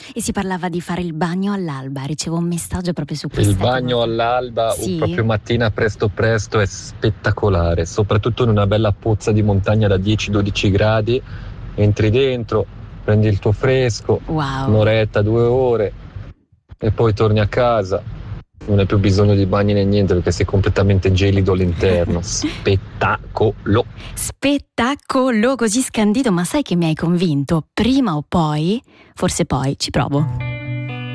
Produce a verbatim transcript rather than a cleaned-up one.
E si parlava di fare il bagno all'alba, ricevo un messaggio proprio su questa Il bagno cosa. all'alba, Sì? o proprio mattina presto presto, è spettacolare, soprattutto in una bella pozza di montagna da dieci dodici gradi, entri dentro, prendi il tuo fresco, Wow. un'oretta, due ore e poi torni a casa. Non hai più bisogno di bagni né niente perché sei completamente gelido all'interno. Spettacolo! Spettacolo, così scandito, ma sai che mi hai convinto? Prima o poi, forse poi, ci provo.